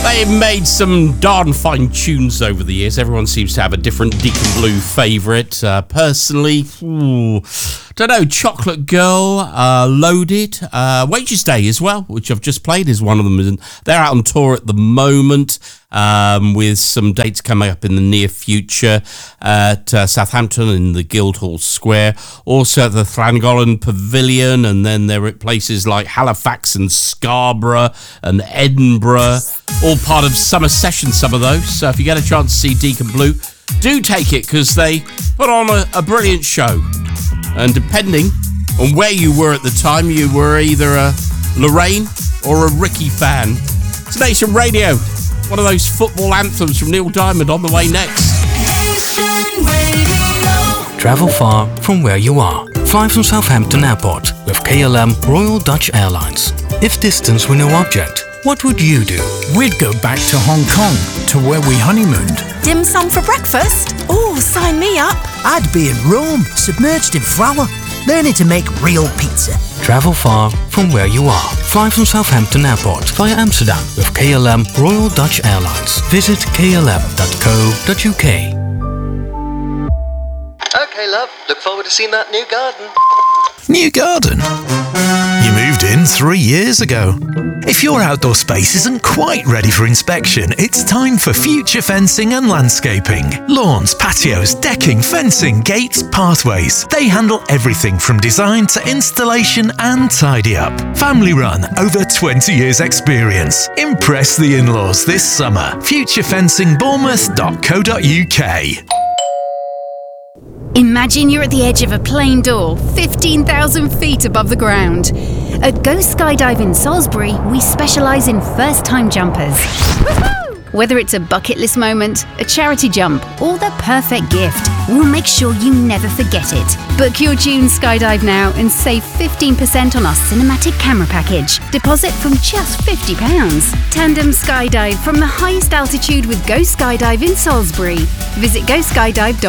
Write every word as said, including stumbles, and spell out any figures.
They made some darn fine tunes over the years. Everyone seems to have a different Deacon Blue favourite. Uh, personally, ooh, don't know, Chocolate Girl, uh, Loaded, uh, Wages Day as well, which I've just played, is one of them. And they're out on tour at the moment, um, with some dates coming up in the near future at uh, Southampton in the Guildhall Square, also at the Llangollen Pavilion, and then they're at places like Halifax and Scarborough and Edinburgh, all part of summer sessions, some of those. So if you get a chance to see Deacon Blue, do take it, because they put on a, a brilliant show. And depending on where you were at the time, you were either a Lorraine or a Ricky fan. It's Nation Radio, one of those football anthems from Neil Diamond, on the way next. Travel far from where you are. Fly from Southampton Airport with K L M Royal Dutch Airlines. If distance were no object, what would you do? We'd go back to Hong Kong, to where we honeymooned. Dim sum for breakfast? Oh, sign me up. I'd be in Rome, submerged in flour, learning to make real pizza. Travel far from where you are. Fly from Southampton Airport via Amsterdam with K L M Royal Dutch Airlines. Visit k l m dot co dot u k. Okay, love. Look forward to seeing that new garden. New garden? You moved in three years ago. If your outdoor space isn't quite ready for inspection, it's time for Future Fencing and Landscaping. Lawns, patios, decking, fencing, gates, pathways. They handle everything from design to installation and tidy up. Family run, over twenty years experience. Impress the in-laws this summer. future fencing bournemouth dot co dot u k. Imagine you're at the edge of a plane door, fifteen thousand feet above the ground. At Go Skydive in Salisbury, we specialise in first-time jumpers. Whether it's a bucket list moment, a charity jump, or the perfect gift, we'll make sure you never forget it. Book your June Skydive now and save fifteen percent on our cinematic camera package. Deposit from just fifty pounds. Tandem Skydive from the highest altitude with Go Skydive in Salisbury. Visit go skydive dot com.